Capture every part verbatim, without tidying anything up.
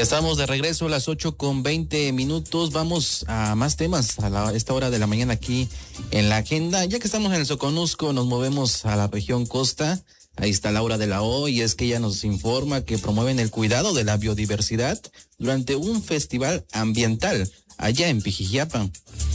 Ya estamos de regreso a las ocho con veinte minutos. Vamos a más temas a la, esta hora de la mañana aquí en la agenda. Ya que estamos en el Soconusco, nos movemos a la región costa. Ahí está Laura de la O, y es que ella nos informa que promueven el cuidado de la biodiversidad durante un festival ambiental allá en Pijijiapan.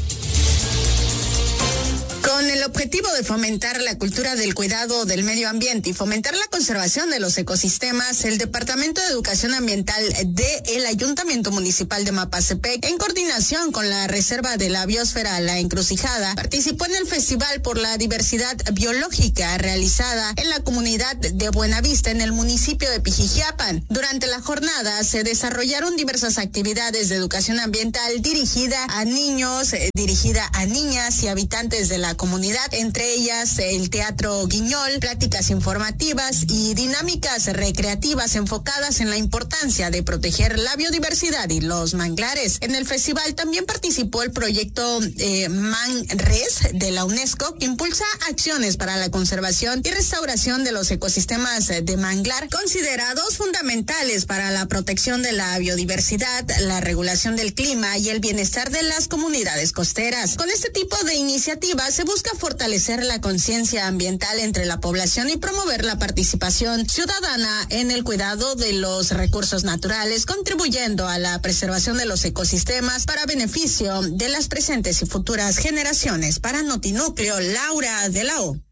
Con el objetivo de fomentar la cultura del cuidado del medio ambiente y fomentar la conservación de los ecosistemas, el Departamento de Educación Ambiental del Ayuntamiento Municipal de Mapastepec, en coordinación con la Reserva de la Biosfera La Encrucijada, participó en el Festival por la Diversidad Biológica realizada en la comunidad de Buenavista, en el municipio de Pijijiapan. Durante la jornada se desarrollaron diversas actividades de educación ambiental dirigida a niños, eh, dirigida a niñas y habitantes de la comunidad, entre ellas el Teatro Guiñol, pláticas informativas y dinámicas recreativas enfocadas en la importancia de proteger la biodiversidad y los manglares. En el festival también participó el proyecto eh, ManRes de la UNESCO, que impulsa acciones para la conservación y restauración de los ecosistemas de manglar, considerados fundamentales para la protección de la biodiversidad, la regulación del clima y el bienestar de las comunidades costeras. Con este tipo de iniciativas se busca fortalecer la conciencia ambiental entre la población y promover la participación ciudadana en el cuidado de los recursos naturales, contribuyendo a la preservación de los ecosistemas para beneficio de las presentes y futuras generaciones. Para Notinúcleo, Laura de la O.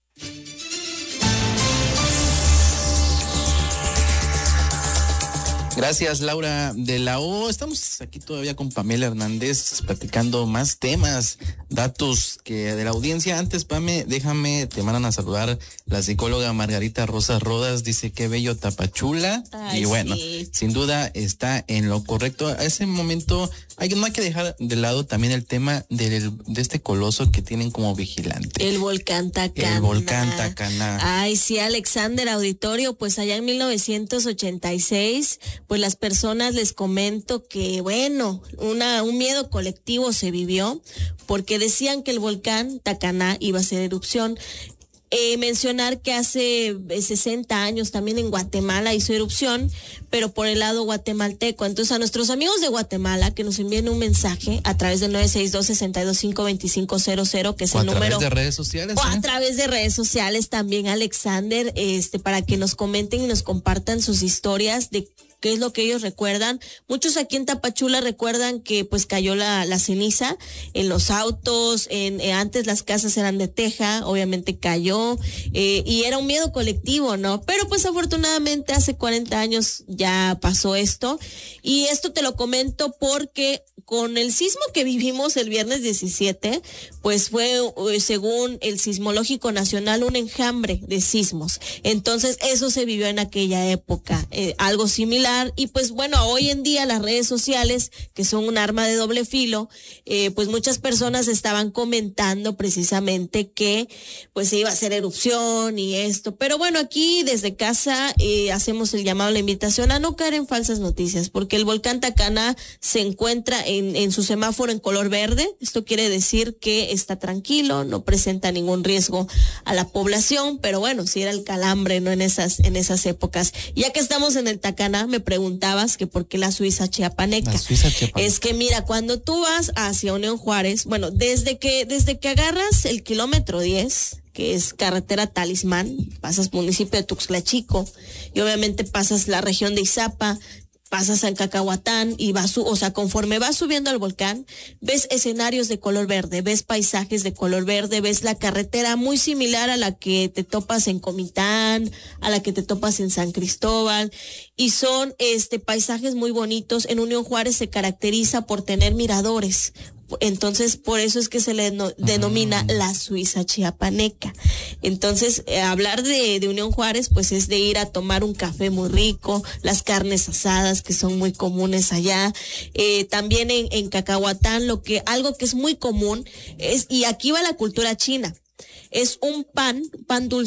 Gracias, Laura de la O. Estamos aquí todavía con Pamela Hernández platicando más temas, datos que de la audiencia. Antes, Pame, déjame, te mandan a saludar la psicóloga Margarita Rosas Rodas. Dice que bello Tapachula. Ay, y bueno, sí, sin duda está en lo correcto. A ese momento hay, no hay que dejar de lado también el tema del, de este coloso que tienen como vigilante. El volcán Tacaná. El volcán Tacaná. Ay, sí, Alexander Auditorio, pues allá en mil novecientos ochenta y seis, pues las personas les comento que, bueno, una un miedo colectivo se vivió porque decían que el volcán Tacaná iba a hacer erupción. Eh, mencionar que hace sesenta años también en Guatemala hizo erupción, pero por el lado guatemalteco. Entonces, a nuestros amigos de Guatemala que nos envíen un mensaje a través del nueve seis dos, seis dos cinco, dos cinco cero cero, que es o el número. A través de redes sociales. O ¿eh? a través de redes sociales también, Alexander, este, para que nos comenten y nos compartan sus historias de qué es lo que ellos recuerdan. Muchos aquí en Tapachula recuerdan que pues cayó la, la ceniza en los autos, en eh, antes las casas eran de teja, obviamente cayó, eh, y era un miedo colectivo, ¿no? Pero pues afortunadamente hace cuarenta años ya pasó esto, y esto te lo comento porque con el sismo que vivimos el viernes diecisiete, pues fue, según el Sismológico Nacional, un enjambre de sismos. Entonces eso se vivió en aquella época, eh, algo similar. Y pues bueno, hoy en día las redes sociales, que son un arma de doble filo, eh, pues muchas personas estaban comentando precisamente que pues se iba a hacer erupción y esto. Pero bueno, aquí desde casa eh, hacemos el llamado, la invitación a no caer en falsas noticias, porque el volcán Tacaná se encuentra en, en su semáforo en color verde. Esto quiere decir que está tranquilo, no presenta ningún riesgo a la población, pero bueno, si era el calambre, ¿no? En esas, en esas épocas. Ya que estamos en el Tacaná, me preguntabas que por qué la Suiza chiapaneca. La Suiza chiapaneca. Es que mira, cuando tú vas hacia Unión Juárez, bueno, desde que, desde que agarras el kilómetro diez, que es carretera Talismán, pasas municipio de Tuxtla Chico, y obviamente pasas la región de Izapa, pasas a Cacahuatán y vas, o sea, conforme vas subiendo al volcán, ves escenarios de color verde, ves paisajes de color verde, ves la carretera muy similar a la que te topas en Comitán, a la que te topas en San Cristóbal, y son este paisajes muy bonitos. En Unión Juárez se caracteriza por tener miradores. Entonces, por eso es que se le no, denomina la Suiza chiapaneca. Entonces, eh, hablar de, de Unión Juárez, pues es de ir a tomar un café muy rico, las carnes asadas que son muy comunes allá. Eh, también en, en Cacahuatán, lo que, algo que es muy común es, y aquí va la cultura china, es un pan, pan dulce,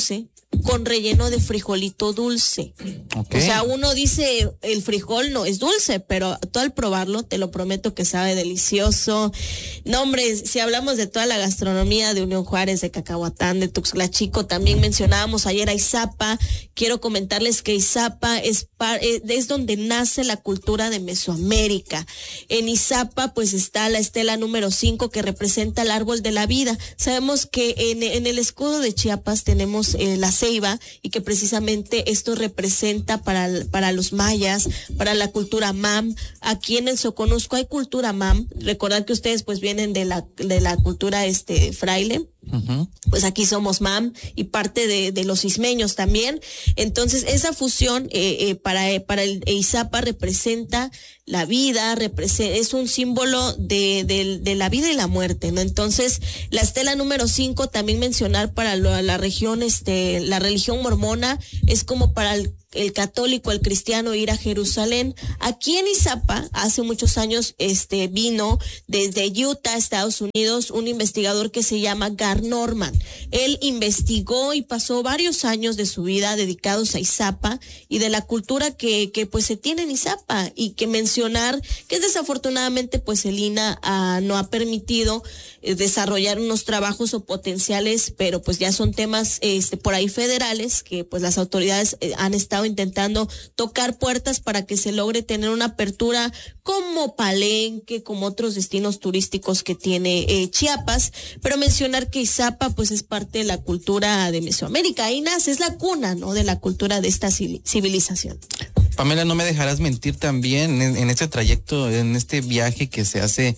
con relleno de frijolito dulce. Okay. O sea, uno dice el frijol no es dulce, pero tú al probarlo te lo prometo que sabe delicioso. No, hombre, si hablamos de toda la gastronomía de Unión Juárez, de Cacahuatán, de Tuxtla Chico, también mencionábamos ayer a Izapa. Quiero comentarles que Izapa es, par, es donde nace la cultura de Mesoamérica. En Izapa pues está la estela número cinco que representa el árbol de la vida. Sabemos que en, en el escudo de Chiapas tenemos eh, la ceiba y que precisamente esto representa para, para los mayas, para la cultura mam. Aquí en el Soconusco hay cultura mam. Recordad que ustedes pues vienen de la, de la cultura este fraile. Uh-huh. Pues aquí somos mam y parte de, de los ismeños también. Entonces esa fusión eh, eh, para, eh, para el Izapa representa la vida, representa, es un símbolo de, de, de la vida y la muerte, ¿no? Entonces la estela número cinco también mencionar para lo, la región, este, la religión mormona es como para el el católico, el cristiano ir a Jerusalén. Aquí en Izapa, hace muchos años, este, vino desde Utah, Estados Unidos, un investigador que se llama Gar Norman. Él investigó y pasó varios años de su vida dedicados a Izapa y de la cultura que, que pues se tiene en Izapa, y que mencionar que desafortunadamente pues el I N A ah, no ha permitido eh, desarrollar unos trabajos o potenciales, pero pues ya son temas este, por ahí federales que pues las autoridades eh, han estado intentando tocar puertas para que se logre tener una apertura como Palenque, como otros destinos turísticos que tiene eh, Chiapas, pero mencionar que Izapa pues es parte de la cultura de Mesoamérica, ahí nace, es la cuna, ¿no?, de la cultura de esta civilización. Pamela, no me dejarás mentir también en, en este trayecto, en este viaje que se hace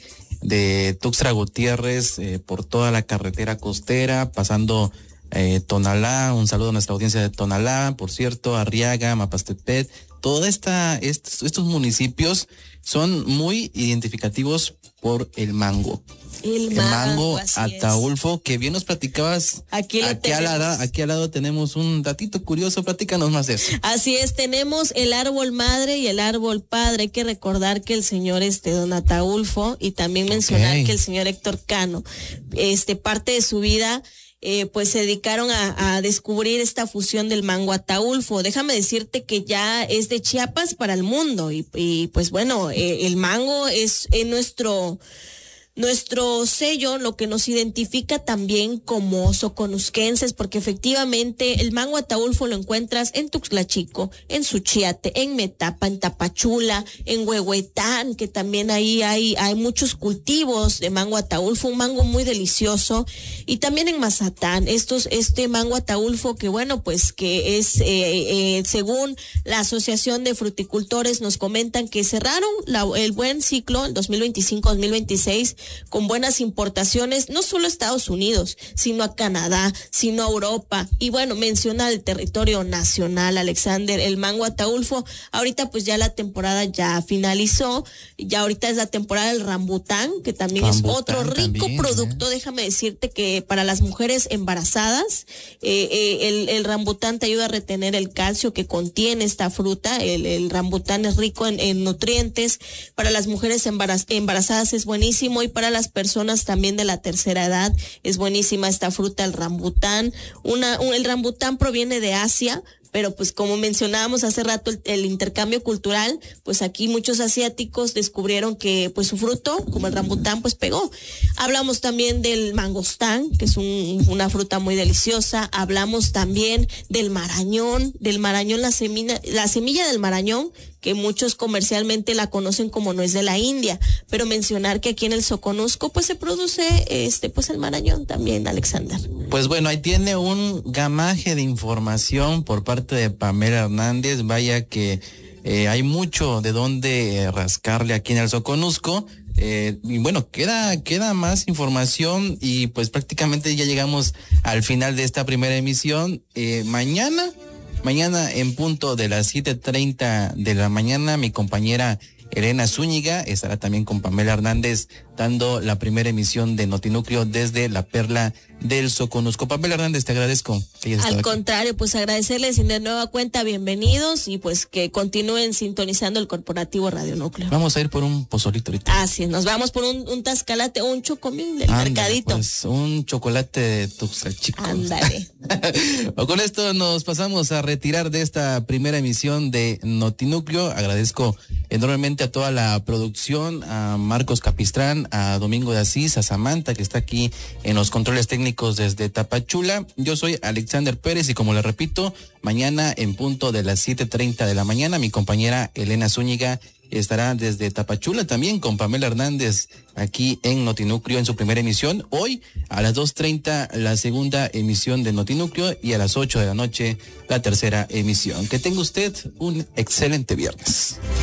de Tuxtla Gutiérrez eh, por toda la carretera costera, pasando Eh, Tonalá, un saludo a nuestra audiencia de Tonalá, por cierto, Arriaga, Mapastepet, toda esta, estos, estos municipios son muy identificativos por el mango. El, el mango, mango Ataulfo, es. Que bien nos platicabas. Aquí, lo aquí, al lado, aquí al lado tenemos un datito curioso, platícanos más de eso. Así es, tenemos el árbol madre y el árbol padre. Hay que recordar que el señor este Don Ataulfo, y también mencionar okay. que el señor Héctor Cano, este parte de su vida Eh, pues se dedicaron a, a descubrir esta fusión del mango Ataulfo. Déjame decirte que ya es de Chiapas para el mundo y, y pues bueno, eh, el mango es en nuestro nuestro sello, lo que nos identifica también como soconusquenses, porque efectivamente el mango Ataulfo lo encuentras en Tuxtla Chico, en Suchiate, en Metapa, en Tapachula, en Huehuetán, que también ahí hay, hay muchos cultivos de mango Ataulfo, un mango muy delicioso, y también en Mazatán, estos, este mango Ataulfo que bueno, pues que es, eh, eh, según la Asociación de Fruticultores nos comentan que cerraron la, el buen ciclo, el dos mil veinticinco dos mil veintiséis, con buenas importaciones, no solo a Estados Unidos, sino a Canadá, sino a Europa. Y bueno, menciona el territorio nacional, Alexander, el mango Ataulfo. Ahorita pues ya la temporada ya finalizó, ya ahorita es la temporada del rambután, que también rambután, es otro rico también, producto. ¿eh? Déjame decirte que para las mujeres embarazadas, eh, eh, el, el rambután te ayuda a retener el calcio que contiene esta fruta. El, el rambután es rico en, en nutrientes. Para las mujeres embaraz, embarazadas es buenísimo, y para las personas también de la tercera edad es buenísima esta fruta, el rambután. Una, un, el rambután proviene de Asia, pero pues como mencionábamos hace rato el, el intercambio cultural, pues aquí muchos asiáticos descubrieron que pues su fruto, como el rambután, pues pegó. Hablamos también del mangostán, que es un, una fruta muy deliciosa. Hablamos también del marañón, del marañón, la semilla, la semilla del marañón, que muchos comercialmente la conocen como nuez de la India, pero mencionar que aquí en el Soconusco pues se produce este pues el marañón también, Alexander. Pues bueno, ahí tiene un gamaje de información por parte de Pamela Hernández. Vaya que eh, hay mucho de dónde eh, rascarle aquí en el Soconusco. Eh, y bueno, queda, queda más información y pues prácticamente ya llegamos al final de esta primera emisión. Eh, mañana Mañana en punto de las siete treinta de la mañana, mi compañera Elena Zúñiga estará también con Pamela Hernández dando la primera emisión de Notinúcleo desde la Perla del Soconusco. Pamela Hernández, te agradezco. Al contrario, pues agradecerles y de nueva cuenta bienvenidos y pues que continúen sintonizando el Corporativo Radio Núcleo. Vamos a ir por un pozolito ahorita. Así es, nos vamos por un, un tascalate o un chocomil del Ándale, mercadito. Pues un chocolate de Tuxalchico. Ándale. Con esto nos pasamos a retirar de esta primera emisión de Notinúcleo. Agradezco enormemente a toda la producción, a Marcos Capistrán, a Domingo de Asís, a Samantha que está aquí en los controles técnicos desde Tapachula. Yo soy Alexander Pérez y como le repito, mañana en punto de las siete treinta de la mañana mi compañera Elena Zúñiga estará desde Tapachula también con Pamela Hernández aquí en Notinúcleo en su primera emisión. Hoy a las dos treinta la segunda emisión de Notinúcleo y a las ocho de la noche la tercera emisión. Que tenga usted un excelente viernes.